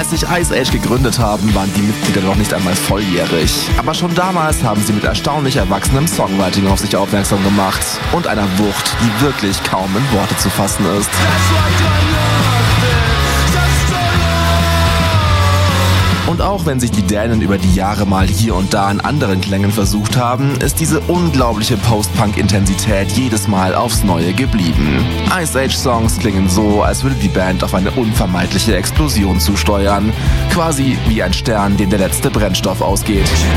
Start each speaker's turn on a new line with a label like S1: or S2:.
S1: Als sich Ice Age gegründet haben, waren die Mitglieder noch nicht einmal volljährig. Aber schon damals haben sie mit erstaunlich erwachsenem Songwriting auf sich aufmerksam gemacht und einer Wucht, die wirklich kaum in Worte zu fassen ist. Und auch wenn sich die Dänen über die Jahre mal hier und da in anderen Klängen versucht haben, ist diese unglaubliche Post-Punk-Intensität jedes Mal aufs Neue geblieben. Ice Age-Songs klingen so, als würde die Band auf eine unvermeidliche Explosion zusteuern. Quasi wie ein Stern, dem der letzte Brennstoff ausgeht.